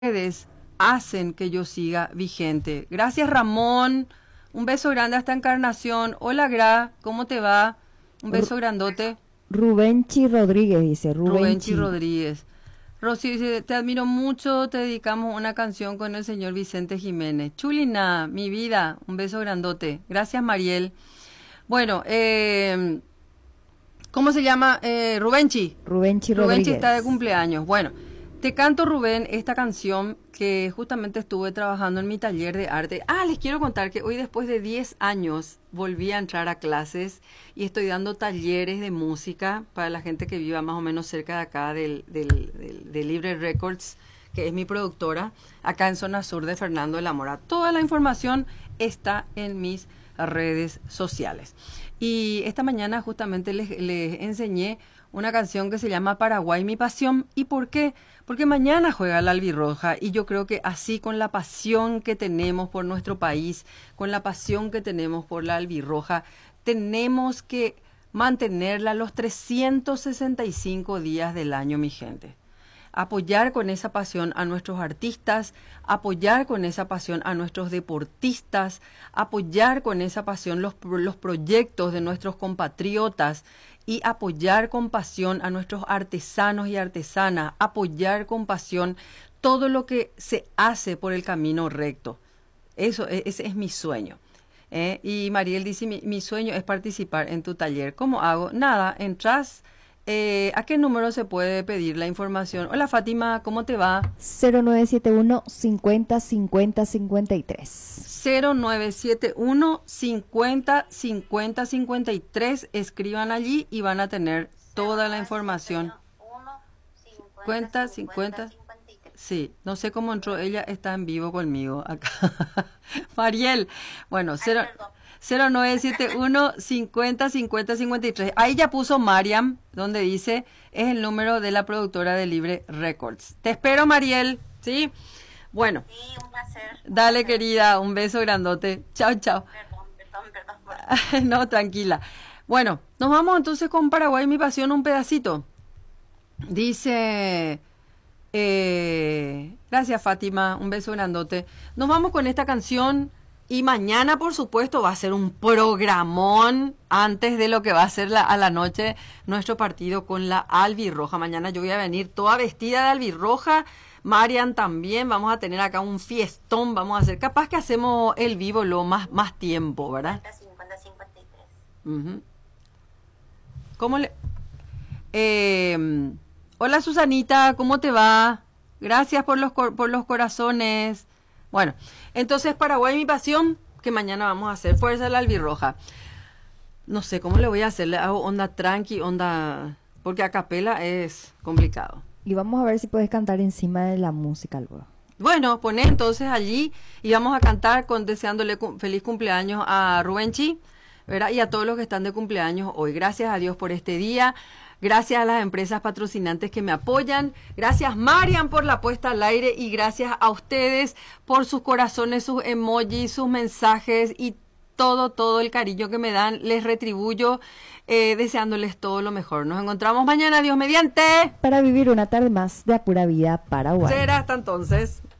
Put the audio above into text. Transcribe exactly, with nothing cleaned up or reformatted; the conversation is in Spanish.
ustedes hacen que yo siga vigente. Gracias, Ramón. Un beso grande hasta Encarnación. Hola, Gra, ¿cómo te va? Un beso grandote. Rubenchi Rodríguez dice, Rubenchi Rubenchi. Rodríguez. Rosy dice, te admiro mucho, te dedicamos una canción con el señor Vicente Jiménez. Chulina, mi vida, un beso grandote. Gracias, Mariel. Bueno, eh, ¿cómo se llama? Eh, Rubenchi. Rubenchi Rodríguez. Rubenchi está de cumpleaños. Bueno, te canto, Rubén, esta canción que justamente estuve trabajando en mi taller de arte. Ah, les quiero contar que hoy, después de diez años, volví a entrar a clases y estoy dando talleres de música para la gente que viva más o menos cerca de acá del, del, del, de Libre Records, que es mi productora, acá en zona sur de Fernando de la Mora. Toda la información está en mis redes sociales. Y esta mañana justamente les, les enseñé una canción que se llama Paraguay, mi pasión. ¿Y por qué? Porque mañana juega la albirroja y yo creo que así, con la pasión que tenemos por nuestro país, con la pasión que tenemos por la albirroja, tenemos que mantenerla los trescientos sesenta y cinco días del año, mi gente. Apoyar con esa pasión a nuestros artistas, apoyar con esa pasión a nuestros deportistas, apoyar con esa pasión los, los proyectos de nuestros compatriotas y apoyar con pasión a nuestros artesanos y artesanas, apoyar con pasión todo lo que se hace por el camino recto. Eso, ese es mi sueño. ¿eh? Y Mariel dice, mi, mi sueño es participar en tu taller. ¿Cómo hago? Nada, entras. Eh, ¿A qué número se puede pedir la información? Hola, Fátima, ¿cómo te va? cero nueve siete uno cincuenta cincuenta cincuenta y tres. cero nueve siete uno cincuenta cincuenta cincuenta y tres. Escriban allí y van a tener toda la información. cincuenta cincuenta. Sí, no sé cómo entró, ella está en vivo conmigo acá. Mariel, bueno, cero nueve siete uno cincuenta cincuenta cincuenta y tres. Ahí ya puso Mariam, donde dice, es el número de la productora de Libre Records. Te espero, Mariel, ¿sí? Bueno. Sí, un placer. Dale, un placer. querida, un beso grandote. Chao, chao. Perdón, perdón, perdón. Por... No, tranquila. Bueno, nos vamos entonces con Paraguay, mi pasión, un pedacito. Dice... Eh, gracias, Fátima, un beso grandote. Nos vamos con esta canción y mañana, por supuesto, va a ser un programón antes de lo que va a ser la, a la noche nuestro partido con la albirroja. Mañana yo voy a venir toda vestida de albirroja, Marian también, vamos a tener acá un fiestón, vamos a hacer, capaz que hacemos el vivo lo más, más tiempo, ¿verdad? cincuenta cincuenta y tres. Uh-huh. ¿Cómo le...? Eh... Hola, Susanita, ¿cómo te va? Gracias por los, por los corazones. Bueno, entonces Paraguay, mi pasión, que mañana vamos a hacer Fuerza de la Albirroja. No sé cómo le voy a hacer, le hago onda tranqui, onda... Porque a capela es complicado. Y vamos a ver si puedes cantar encima de la música luego. Bueno, poné entonces allí y vamos a cantar con deseándole cu- feliz cumpleaños a Rubenchi, ¿verdad? Y a todos los que están de cumpleaños hoy. Gracias a Dios por este día. Gracias a las empresas patrocinantes que me apoyan. Gracias, Marian, por la puesta al aire. Y gracias a ustedes por sus corazones, sus emojis, sus mensajes y todo, todo el cariño que me dan. Les retribuyo eh, deseándoles todo lo mejor. Nos encontramos mañana, Dios mediante. Para vivir una tarde más de A Pura Vida Paraguay. Será hasta entonces.